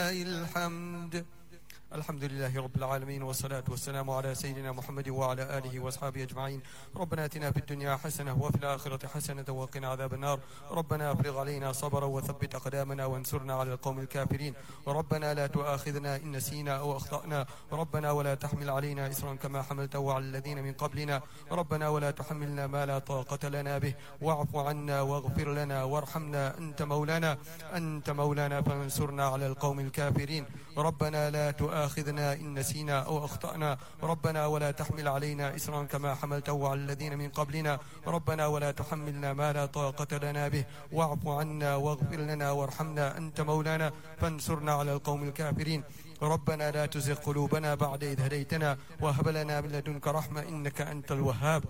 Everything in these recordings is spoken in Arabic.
الحمد. الحمد لله رب العالمين، والصلاة والسلام على سيدنا محمد وعلى آله وأصحابه أجمعين. ربنا آتنا في الدنيا حسنة وفي الآخرة حسنة وقنا عذاب النار. ربنا أفرغ علينا صبرا وثبت أقدامنا وانصرنا على القوم الكافرين. ربنا لا تؤاخذنا إن نسينا أو أخطأنا. ربنا ولا تحمل علينا إصرا كما حملته على الذين من قبلنا. ربنا ولا تحملنا ما لا طاقة لنا به. واعف عنا واغفر لنا وارحمنا، أنت مولانا فانصرنا على القوم الكافرين. ربنا لا تؤاخذنا إن نسينا أو أخطأنا. ربنا ولا تحمل علينا إصرا كما حملته على الذين من قبلنا. ربنا ولا تحملنا ما لا طاقة لنا به. واعف عنا واغفر لنا وارحمنا، أنت مولانا فانصرنا على القوم الكافرين. ربنا لا تزغ قلوبنا بعد إذ هديتنا وهب لنا من لدنك رحمة إنك أنت الوهاب.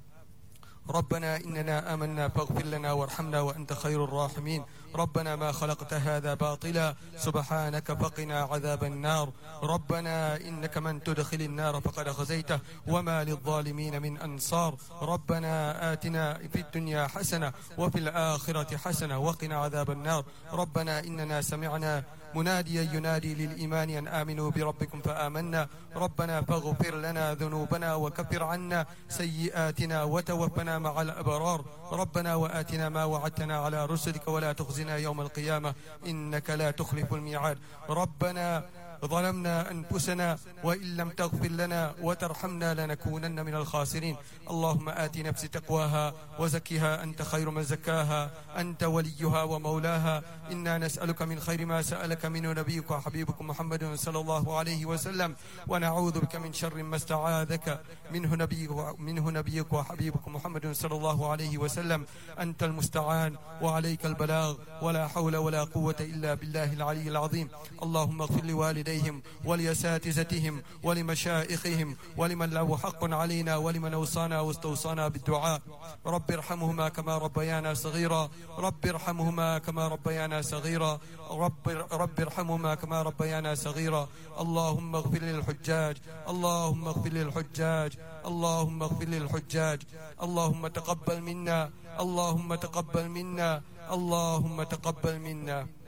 ربنا إننا آمنا فاغفر لنا وارحمنا وأنت خير الراحمين. ربنا ما خلقت هذا باطلا سبحانك فقنا عذاب النار. ربنا إنك من تدخل النار فقد خزيته وما للظالمين من أنصار. ربنا آتنا في الدنيا حسنة وفي الآخرة حسنة وقنا عذاب النار. ربنا إننا سمعنا مناديا ينادي للإيمان أن آمنوا بربكم فآمنا. ربنا فاغفر لنا ذنوبنا وكفر عنا سيئاتنا وتوفنا مع الأبرار. ربنا وآتنا ما وعدتنا على رسلك ولا تخزنا يوم القيامة إنك لا تخلف الميعاد. ربنا ظلمنا أنفسنا وإن لم تغفر لنا وترحمنا لنكونن من الخاسرين. اللهم آت نفسي تقواها وزكها أنت خير من زكاها، أنت وليها ومولاها. إنا نسألك من خير ما سألك منه نبيك وحبيبك محمد صلى الله عليه وسلم، ونعوذ بك من شر ما استعاذك منه نبيك وحبيبك محمد صلى الله عليه وسلم. أنت المستعان وعليك البلاغ، ولا حول ولا قوة إلا بالله العلي العظيم. اللهم اغفر لوالديهم ولأساتذتهم ولمشائخهم ولمن له حق علينا ولمن أوصانا واستوصانا بالدعاء. رب ارحمهما كما ربيانا صغيرا. رب ارحمهما كما ربيانا صغيرا. رب ارحمهما كما ربيانا صغيرا. اللهم اغفر للحجاج، اللهم اغفر للحجاج، اللهم اغفر للحجاج. اللهم تقبل منا، اللهم تقبل منا، اللهم تقبل منا.